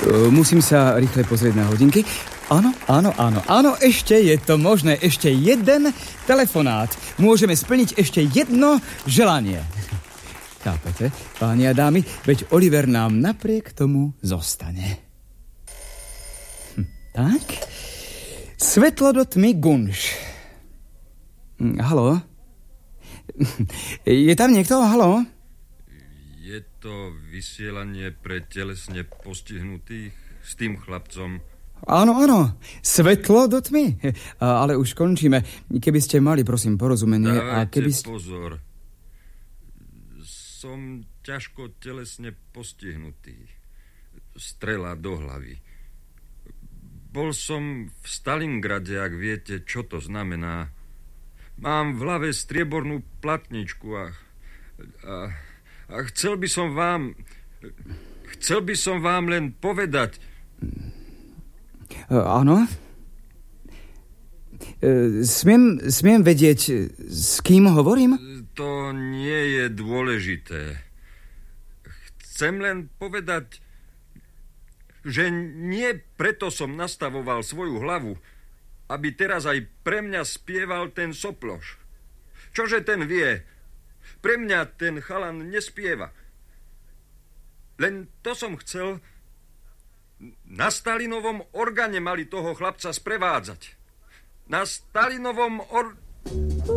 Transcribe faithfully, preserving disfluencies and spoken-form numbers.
Musím sa rýchle pozrieť na hodinky. Áno, áno, áno, áno, ešte je to možné. Ešte jeden telefonát. Môžeme splniť ešte jedno želanie. Chápete, páni a dámy? Veď Oliver nám napriek tomu zostane. Hm, tak. Svetlo do tmy gunš. Hm, haló? Je tam niekto? Haló? Je to vysielanie pre telesne postihnutých s tým chlapcom? Áno, áno. Svetlo do tmy. Ale už končíme. Keby ste mali, prosím, porozumenie. Dávajte a keby ste... pozor. Som ťažko telesne postihnutý. Strela do hlavy. Bol som v Stalingrade, ak viete, čo to znamená. Mám v hlave striebornú platničku a... a A chcel by som vám... Chcel by som vám len povedať... Uh, áno? Uh, smiem, smiem vedieť, s kým hovorím? To nie je dôležité. Chcem len povedať, že nie preto som nastavoval svoju hlavu, aby teraz aj pre mňa spieval ten soploš. Čože ten vie... Pre mňa ten chalan nespieva. Len to som chcel. Na Stalinovom orgáne mali toho chlapca sprevádzať. Na Stalinovom or...